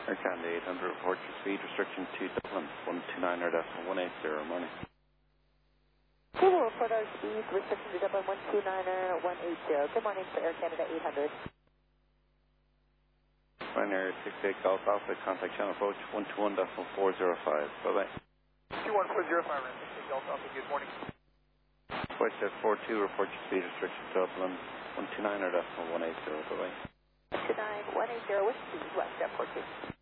Air Canada 800, report your speed restriction to Dublin, 129.180, morning. We'll report our speed restriction to Dublin, 129.180. Good morning for Air Canada 800. Ryanair 68 Golf Alpha, contact channel approach 121.405. Bye-bye. 21405, Ryanair 68 Golf Alpha, good morning. Westjet 42, report your speed restriction to Dublin, 129.180, bye-bye. 129.180 with speed, Westjet 42.